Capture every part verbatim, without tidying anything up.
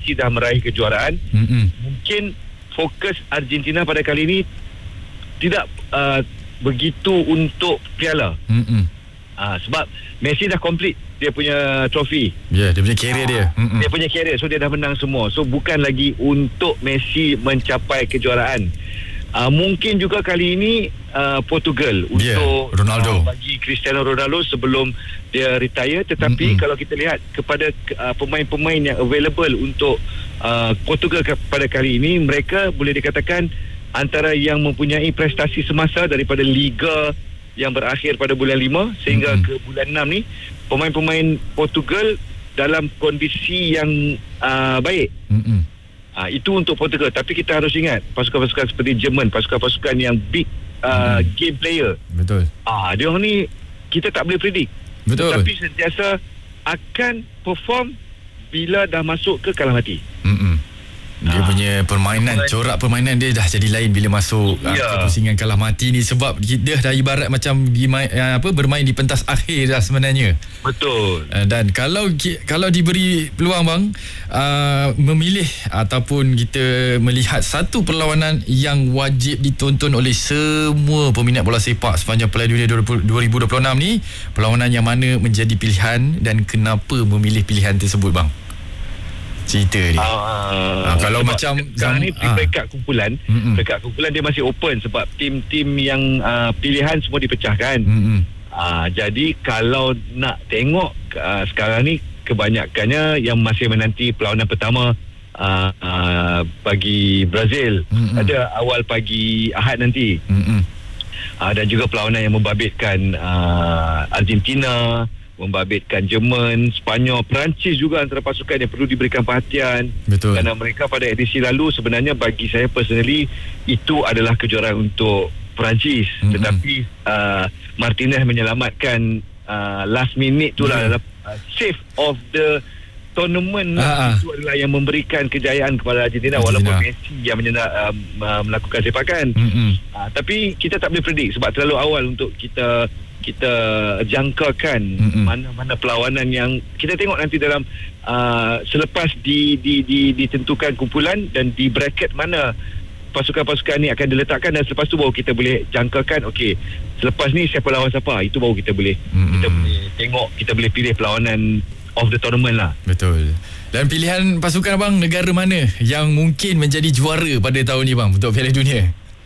Messi dah meraih kejuaraan. Mm-hmm. Mungkin fokus Argentina pada kali ini tidak uh, begitu untuk piala. Mm-hmm. uh, sebab Messi dah complete dia punya trofi. Ya, yeah, dia punya career uh, dia. Mm-hmm. Dia punya career, so dia dah menang semua. So bukan lagi untuk Messi mencapai kejuaraan. Uh, mungkin juga kali ini uh, Portugal yeah, untuk Ronaldo. Uh, bagi Cristiano Ronaldo sebelum dia retire. Tetapi mm-hmm. kalau kita lihat kepada uh, pemain-pemain yang available untuk uh, Portugal pada kali ini, mereka boleh dikatakan antara yang mempunyai prestasi semasa daripada Liga yang berakhir pada bulan lima sehingga mm-hmm. ke bulan enam ni, pemain-pemain Portugal dalam kondisi yang uh, baik. Mm-hmm. Uh, itu untuk Portugal. Tapi kita harus ingat pasukan-pasukan seperti Jerman, pasukan-pasukan yang big uh, hmm. game player. Betul. Ah, uh, dia orang ni kita tak boleh predict. Betul. Tapi sentiasa akan perform bila dah masuk ke kalah mati. Hmm. Dia ah. punya permainan, corak permainan dia dah jadi lain bila masuk ya. uh, kepusingan kalah mati ni, sebab dia dah ibarat macam bermain, uh, apa bermain di pentas akhir dah sebenarnya. Betul. Uh, dan kalau kalau diberi peluang bang, uh, memilih ataupun kita melihat satu perlawanan yang wajib ditonton oleh semua peminat bola sepak sepanjang Piala Dunia dua ribu dua puluh enam ni, perlawanan yang mana menjadi pilihan dan kenapa memilih pilihan tersebut bang? Cerita dia. Uh, uh, kalau macam sekarang ni uh, peringkat kumpulan, mm-mm. peringkat kumpulan dia masih open sebab tim-tim yang uh, pilihan semua dipecahkan. Uh, jadi kalau nak tengok uh, sekarang ni kebanyakannya yang masih menanti perlawanan pertama uh, uh, bagi Brazil. Mm-mm. Ada awal pagi Ahad nanti. Uh, dan juga perlawanan yang membabitkan uh, Argentina, membabitkan Jerman, Sepanyol, Perancis juga antara pasukan yang perlu diberikan perhatian. Betul. Kerana mereka pada edisi lalu sebenarnya bagi saya personally itu adalah kejuaraan untuk Perancis. Mm-hmm. Tetapi uh, Martinez menyelamatkan uh, last minute tu lah, mm-hmm. uh, save of the tournament lah. Itu adalah yang memberikan kejayaan kepada Argentina, Argentina. Walaupun Messi yang menyena, uh, melakukan sepakan. Mm-hmm. Uh, tapi kita tak boleh predict sebab terlalu awal untuk kita kita jangkakan mm-hmm. mana-mana perlawanan yang kita tengok nanti dalam uh, selepas di, di, di, ditentukan kumpulan dan di bracket mana pasukan-pasukan ni akan diletakkan, dan selepas tu baru kita boleh jangkakan okey, selepas ni siapa lawan siapa, itu baru kita boleh mm-hmm. kita boleh tengok, kita boleh pilih perlawanan of the tournament lah. Betul. Dan pilihan pasukan abang, negara mana yang mungkin menjadi juara pada tahun ni bang untuk Piala Dunia?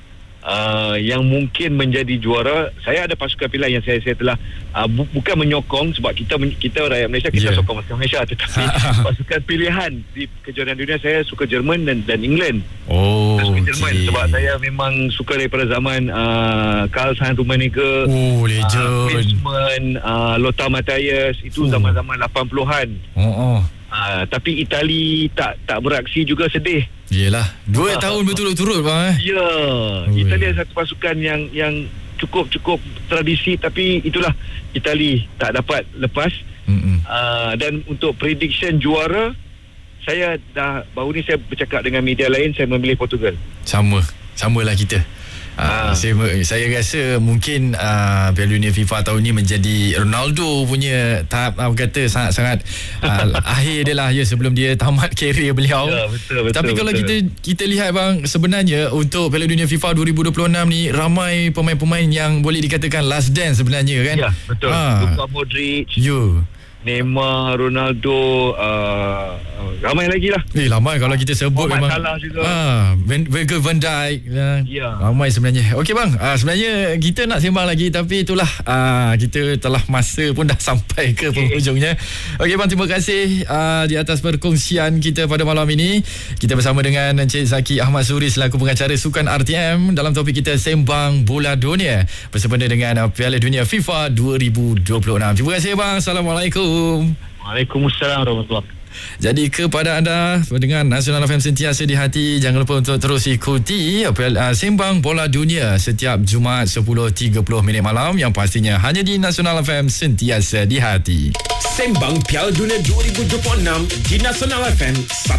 Uh, yang mungkin menjadi juara, saya ada pasukan pilihan yang saya saya telah uh, bu- bukan menyokong sebab kita kita rakyat Malaysia kita yeah. sokong pasukan Malaysia, tetapi pasukan pilihan di kejuaraan dunia saya suka Jerman dan dan England. Oh, saya suka okay. Jerman sebab saya memang suka daripada zaman uh, Karl-Heinz Rummenigge, oh legend, uh, Klinsmann, uh, Lothar Matthäus, itu oh. zaman-zaman lapan puluhan. Oh oh. Uh, tapi Itali tak tak beraksi juga, sedih. Yelah, dua uh, tahun berturut-turut bang eh. Ya, Itali adalah satu pasukan yang yang cukup cukup tradisi, tapi itulah Itali tak dapat lepas. Uh, dan untuk prediction juara, saya dah baru ni saya bercakap dengan media lain, saya memilih Portugal. Sama, samalah kita. Uh, saya, saya rasa mungkin uh, Piala Dunia FIFA tahun ni menjadi Ronaldo punya tahap, uh, kata sangat-sangat uh, akhir dia lah ya, sebelum dia tamat kerjaya beliau. Ya, betul, betul, tapi kalau betul. kita kita lihat bang, sebenarnya untuk Piala Dunia FIFA dua ribu dua puluh enam ni ramai pemain-pemain yang boleh dikatakan last dance sebenarnya kan. Ya, betul. Ha. Luka Modric, you. Neymar, Ronaldo, uh, ramai lagi lah. Eh, ramai kalau kita sebut Muhammad memang. Salah juga. Ah, Virgil van Dijk. Ya. Ramai sebenarnya. Okey bang, ah, sebenarnya kita nak sembang lagi, tapi itulah ah, kita telah masa pun dah sampai ke okay. penghujungnya. Okey bang, terima kasih ah, di atas perkongsian kita pada malam ini. Kita bersama dengan Encik Zaki Ahmad Suri selaku pengacara sukan R T M dalam topik kita Sembang Bola Dunia bersempena dengan Piala Dunia FIFA dua ribu dua puluh enam. Terima kasih bang. Assalamualaikum. Waalaikumsalam warahmatullahi. Jadi kepada anda pendengar Nasional F M sentiasa di hati, jangan lupa untuk terus ikuti uh, Sembang Bola Dunia setiap Jumaat sepuluh tiga puluh minit malam, yang pastinya hanya di Nasional F M sentiasa di hati. Sembang Piala Dunia dua ribu dua puluh enam di Nasional F M.